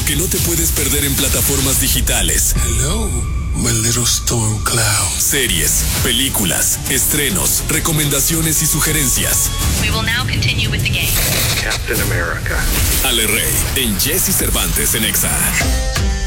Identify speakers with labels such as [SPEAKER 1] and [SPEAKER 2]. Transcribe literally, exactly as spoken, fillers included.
[SPEAKER 1] que no te puedes perder en plataformas digitales.
[SPEAKER 2] Hello, my little storm cloud.
[SPEAKER 1] Series, películas, estrenos, recomendaciones y sugerencias.
[SPEAKER 3] We will now continue with the game.
[SPEAKER 4] Captain America.
[SPEAKER 1] Ale Rey, en Jesse Cervantes en Exa.